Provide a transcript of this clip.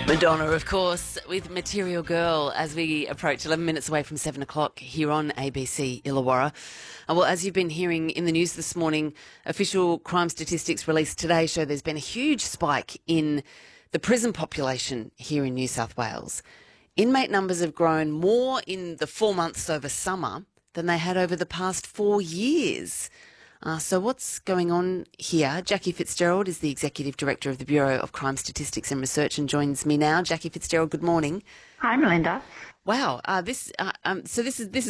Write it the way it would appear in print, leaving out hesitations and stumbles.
Madonna, of course, with Material Girl as we approach 11 minutes away from 7 o'clock here on ABC Illawarra. Well, as you've been hearing in the news this morning, official crime statistics released today show there's been a huge spike in the prison population here in New South Wales. Inmate numbers have grown more in the 4 months over summer than they had over the past 4 years. So what's going on here? Jackie Fitzgerald is the Executive Director of the Bureau of Crime Statistics and Research and joins me now. Jackie Fitzgerald, good morning. Hi, Melinda. Wow, this is